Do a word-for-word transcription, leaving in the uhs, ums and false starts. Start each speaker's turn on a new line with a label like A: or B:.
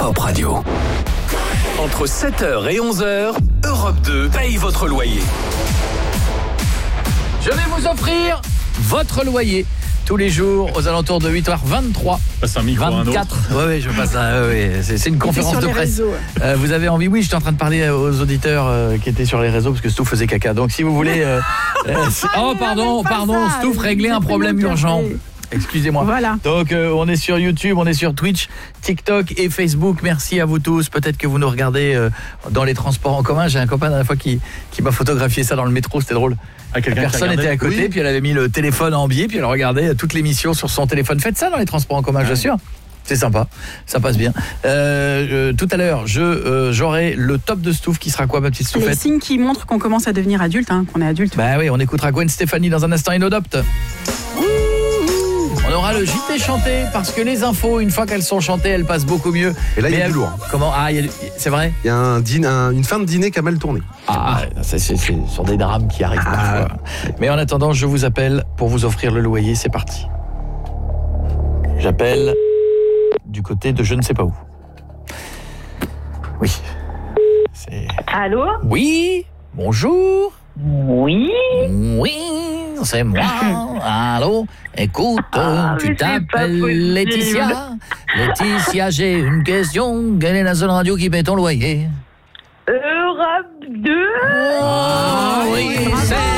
A: Pop Radio. Entre sept heures et onze heures, Europe deux paye votre loyer.
B: Je vais vous offrir votre loyer tous les jours aux alentours de huit heures vingt-trois.
C: Passe un micro
B: vingt-quatre.
C: à un autre.
B: Oui, oui, je passe à, ouais, ouais, c'est, c'est une conférence de presse.
D: Réseaux.
B: Euh, vous avez envie? Oui, j'étais en train de parler aux auditeurs euh, qui étaient sur les réseaux parce que Stouff faisait caca. Donc si vous voulez... Euh, euh, oh, pardon, pardon,
D: ça.
B: Stouff, régler un problème urgent. Excusez-moi.
D: Voilà.
B: Donc euh, on est sur YouTube, on est sur Twitch, TikTok et Facebook. Merci à vous tous. Peut-être que vous nous regardez euh, dans les transports en commun. J'ai un copain la dernière fois qui qui m'a photographié ça dans le métro, c'était drôle.
C: Ah,
B: La personne était à côté, oui. Puis elle avait mis le téléphone en biais, puis elle regardait toute l'émission sur son téléphone. Faites ça dans les transports en commun, ah. Je suis sûr. C'est sympa, ça passe bien. Euh, euh, tout à l'heure, je euh, j'aurai le top de Stouff qui sera quoi, ma petite Stouffette?
D: Les signes qui montrent qu'on commence à devenir adulte, hein, qu'on est adulte.
B: Bah oui, on écoutera Gwen Stefani dans un instant, Inodopte. On aura le J T chanté parce que les infos, une fois qu'elles sont chantées, elles passent beaucoup mieux.
E: Et là, il y a
B: elle...
E: du lourd.
B: Comment? Ah, y a du... c'est vrai?
E: Il y a un dîner, un, une fin de dîner qui a mal tourné.
B: Ah, ah. C'est, c'est, c'est sur des drames qui arrivent
E: ah.
B: parfois. Mais en attendant, je vous appelle pour vous offrir le loyer. C'est parti. J'appelle du côté de je ne sais pas où. Oui. C'est...
F: Allô?
B: Oui. Bonjour.
F: Oui.
B: Oui, c'est moi. Allô? Écoute,
F: ah,
B: tu t'appelles Laetitia. Laetitia, j'ai une question. Quelle est la seule radio qui paie ton loyer?
F: Europe deux.
B: Oh, oui, c'est